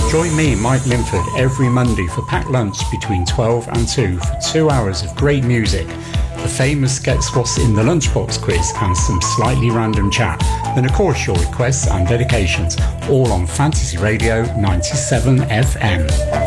Join me, Mike Linford, every Monday for packed lunch between 12 and 2 for 2 hours of great music, the famous Guess What's in the Lunchbox quiz and some slightly random chat. Then of course your requests and dedications, all on Fantasy Radio 97 FM.